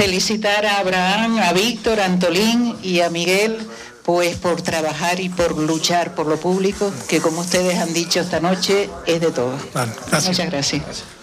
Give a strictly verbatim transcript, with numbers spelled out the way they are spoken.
felicitar a Abraham, a Víctor, a Antolín y a Miguel, pues por trabajar y por luchar por lo público, que como ustedes han dicho esta noche, es de todos. Vale, gracias. Muchas gracias. Gracias.